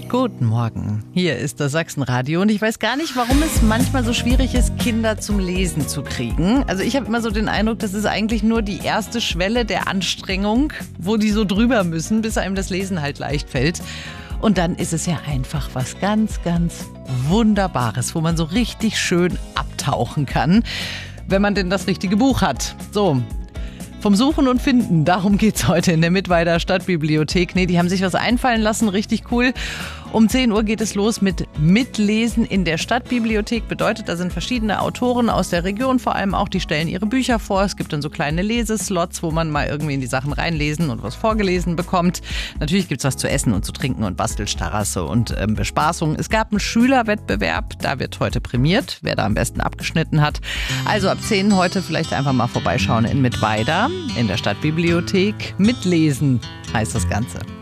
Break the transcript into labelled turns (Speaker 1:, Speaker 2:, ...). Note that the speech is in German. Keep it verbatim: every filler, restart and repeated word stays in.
Speaker 1: Guten Morgen, hier ist das Sachsenradio und ich weiß gar nicht, warum es manchmal so schwierig ist, Kinder zum Lesen zu kriegen. Also ich habe immer so den Eindruck, das ist eigentlich nur die erste Schwelle der Anstrengung, wo die so drüber müssen, bis einem das Lesen halt leicht fällt. Und dann ist es ja einfach was ganz, ganz Wunderbares, wo man so richtig schön abtauchen kann, wenn man denn das richtige Buch hat. So. Vom Suchen und Finden, darum geht's heute in der Mittweider Stadtbibliothek. Nee, die haben sich was einfallen lassen, richtig cool. Um zehn Uhr geht es los mit Mitlesen in der Stadtbibliothek. Bedeutet, da sind verschiedene Autoren aus der Region vor allem auch, die stellen ihre Bücher vor. Es gibt dann so kleine Leseslots, wo man mal irgendwie in die Sachen reinlesen und was vorgelesen bekommt. Natürlich gibt's was zu essen und zu trinken und Bastelstarrasse und ähm, Bespaßung. Es gab einen Schülerwettbewerb, da wird heute prämiert, wer da am besten abgeschnitten hat. Also ab zehn heute vielleicht einfach mal vorbeischauen in Mittweida in der Stadtbibliothek. Mitlesen heißt das Ganze.